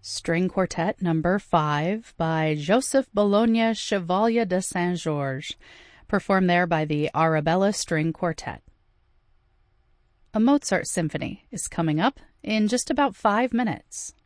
String Quartet Number 5 by Joseph Bologna Chevalier de Saint-Georges, performed there by the Arabella String Quartet. A Mozart symphony is coming up in just about 5 minutes.